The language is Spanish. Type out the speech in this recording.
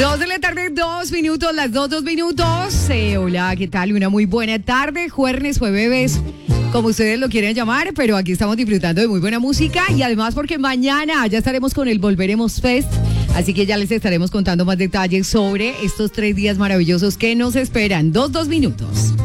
2 de la tarde, 2 minutos, las 2 minutos. Hola, ¿qué tal? Una muy buena tarde, jueves, jueves, como ustedes lo quieren llamar, pero aquí estamos disfrutando de muy buena música y además porque mañana ya estaremos con el Volveremos Fest, así que ya les estaremos contando más detalles sobre estos 3 días maravillosos que nos esperan. 2 minutos.